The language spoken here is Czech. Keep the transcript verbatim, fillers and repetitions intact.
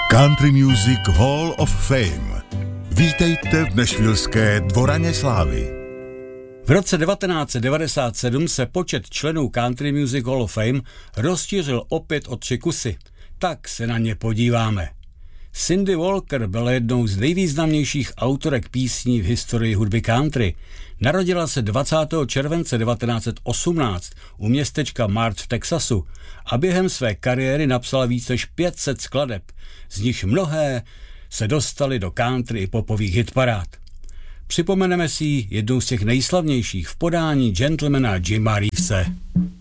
Country Music Hall of Fame. Vítejte v nashvilleské Dvoraně slávy. V roce devatenáct set devadesát sedm se počet členů Country Music Hall of Fame rozšířil opět o tři kusy. Tak se na ně podíváme. Cindy Walker byla jednou z nejvýznamnějších autorek písní v historii hudby country. Narodila se dvacátého července devatenáct set osmnáct u městečka Mart v Texasu a během své kariéry napsala více než pět set skladeb, z nich mnohé se dostaly do country i popových hitparád. Připomeneme si jednou z těch nejslavnějších v podání gentlemana Jima Reevese.